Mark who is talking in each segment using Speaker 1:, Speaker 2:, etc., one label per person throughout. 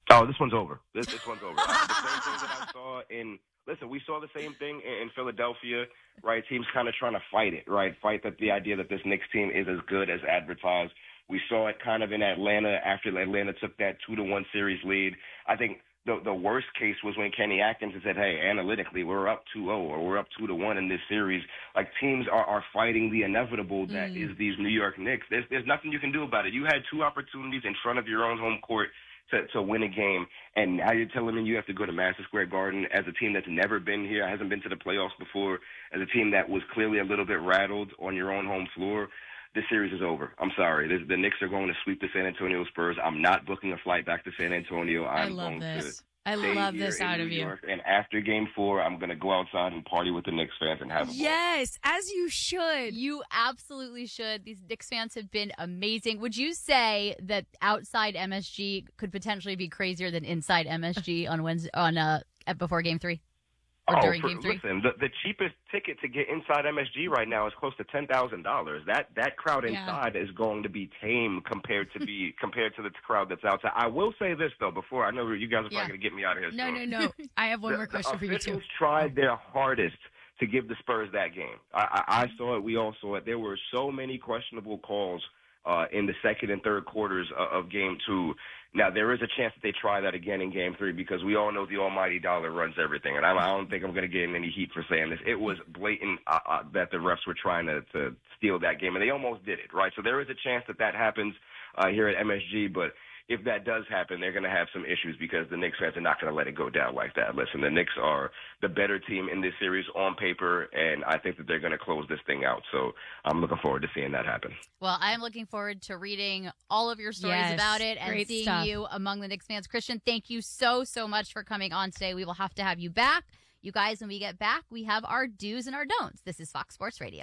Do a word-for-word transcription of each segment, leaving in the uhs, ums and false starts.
Speaker 1: Oh, this one's over. This this one's over. Uh, the same thing that I saw in listen, we saw the same thing in, in Philadelphia, right? Teams kind of trying to fight it, right? Fight that the idea that this Knicks team is as good as advertised. We saw it kind of in Atlanta after Atlanta took that two to one series lead. I think the the worst case was when Kenny Atkinson said, "Hey, analytically, we're up two oh or we're up two to one in this series." Like teams are, are fighting the inevitable that mm. is these New York Knicks. There's there's nothing you can do about it. You had two opportunities in front of your own home court to, to win a game, and now you're telling me you have to go to Madison Square Garden as a team that's never been here, hasn't been to the playoffs before, as a team that was clearly a little bit rattled on your own home floor. This series is over. I'm sorry. The, the Knicks are going to sweep the San Antonio Spurs. I'm not booking a flight back to San Antonio. I'm
Speaker 2: I love
Speaker 1: going
Speaker 2: this.
Speaker 1: to
Speaker 2: I love this out of you.
Speaker 1: York, and after game four, I'm going to go outside and party with the Knicks fans and have a ball.
Speaker 3: Yes, as you should.
Speaker 2: You absolutely should. These Knicks fans have been amazing. Would you say that outside M S G could potentially be crazier than inside M S G on Wednesday, on uh before game three? Or
Speaker 1: oh,
Speaker 2: during
Speaker 1: for,
Speaker 2: game three?
Speaker 1: Listen, the, the cheapest ticket to get inside M S G right now is close to ten thousand dollars. That that crowd inside yeah. is going to be tame compared to be compared to the crowd that's outside. I will say this though, before I know you guys are yeah. probably going to get me out of here.
Speaker 3: No,
Speaker 1: soon.
Speaker 3: no, no. I have one
Speaker 1: the,
Speaker 3: more question
Speaker 1: the
Speaker 3: for you too.
Speaker 1: Officials tried their hardest to give the Spurs that game. I, I, I saw it. We all saw it. There were so many questionable calls uh, in the second and third quarters of, of game two. Now, there is a chance that they try that again in game three because we all know the almighty dollar runs everything. And I, I don't think I'm going to get in any heat for saying this. It was blatant uh, uh, that the refs were trying to, to steal that game, and they almost did it, right? So there is a chance that that happens uh, here at M S G, but if that does happen, they're going to have some issues because the Knicks fans are not going to let it go down like that. Listen, the Knicks are the better team in this series on paper, and I think that they're going to close this thing out. So I'm looking forward to seeing that happen.
Speaker 2: Well, I'm looking forward to reading all of your stories
Speaker 3: yes,
Speaker 2: about it and seeing
Speaker 3: stuff.
Speaker 2: you among the Knicks fans. Christian, thank you so, so much for coming on today. We will have to have you back. You guys, when we get back, we have our do's and our don'ts. This is Fox Sports Radio.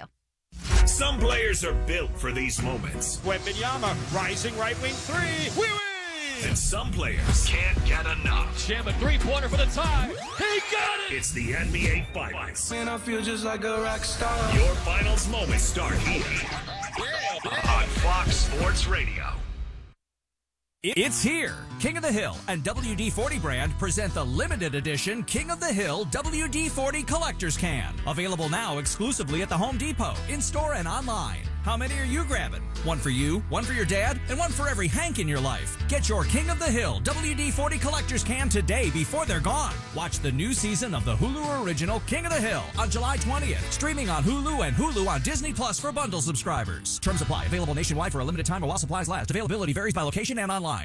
Speaker 4: Some players are built for these moments.
Speaker 5: Wembanyama, rising right wing three. We win!
Speaker 4: And some players can't get enough.
Speaker 5: Jam a three-pointer for the tie. He got it!
Speaker 4: It's the N B A Finals.
Speaker 6: Man, I feel just like a rock star.
Speaker 4: Your finals moments start here on Fox Sports Radio.
Speaker 7: It's here. King of the Hill and W D forty brand present the limited edition King of the Hill W D forty Collector's Can. Available now exclusively at the Home Depot, in-store and online. How many are you grabbing? One for you, one for your dad, and one for every Hank in your life. Get your King of the Hill W D forty Collector's Can today before they're gone. Watch the new season of the Hulu original King of the Hill on July twentieth. Streaming on Hulu and Hulu on Disney Plus for bundle subscribers. Terms apply. Available nationwide for a limited time while supplies last. Availability varies by location and online.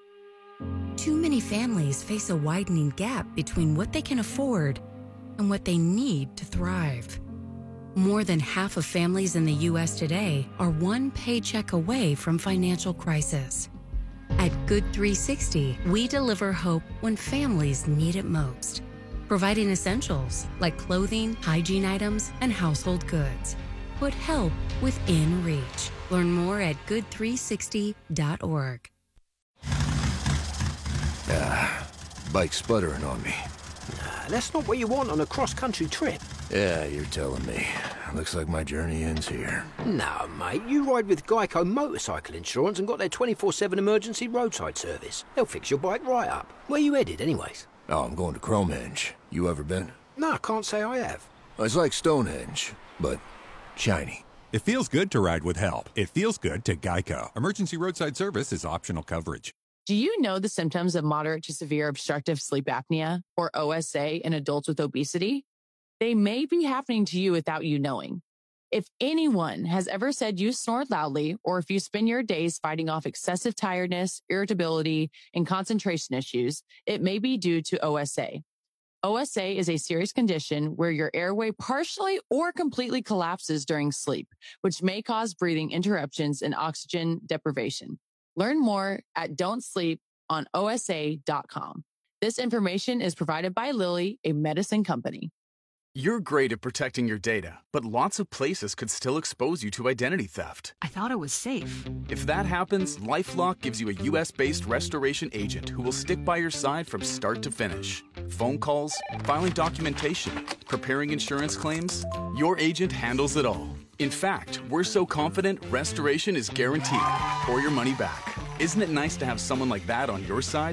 Speaker 8: Too many families face a widening gap between what they can afford and what they need to thrive. More than half of families in the U S today are one paycheck away from financial crisis. At Good three sixty, we deliver hope when families need it most, providing essentials like clothing, hygiene items, and household goods. Put help within reach. Learn more at good three sixty dot org.
Speaker 9: Ah, bike's sputtering on me.
Speaker 10: Nah, that's not what you want on a cross-country trip.
Speaker 9: Yeah, you're telling me. Looks like my journey ends here.
Speaker 10: No, mate, you ride with Geico Motorcycle Insurance and got their twenty-four seven emergency roadside service. They'll fix your bike right up. Where you headed, anyways?
Speaker 9: Oh, I'm going to Cromenge. You ever been?
Speaker 10: No, I can't say I have.
Speaker 9: It's like Stonehenge, but shiny.
Speaker 11: It feels good to ride with help. It feels good to Geico. Emergency roadside service is optional coverage.
Speaker 12: Do you know the symptoms of moderate to severe obstructive sleep apnea, or O S A, in adults with obesity? They may be happening to you without you knowing. If anyone has ever said you snore loudly, or if you spend your days fighting off excessive tiredness, irritability, and concentration issues, it may be due to O S A. O S A is a serious condition where your airway partially or completely collapses during sleep, which may cause breathing interruptions and oxygen deprivation. Learn more at don't sleep on O S A dot com. This information is provided by Lilly, a medicine company.
Speaker 13: You're great at protecting your data, but lots of places could still expose you to identity theft.
Speaker 14: I thought it was safe.
Speaker 13: If that happens, LifeLock gives you a U S-based restoration agent who will stick by your side from start to finish. Phone calls, filing documentation, preparing insurance claims, your agent handles it all. In fact, we're so confident restoration is guaranteed or your money back. Isn't it nice to have someone like that on your side?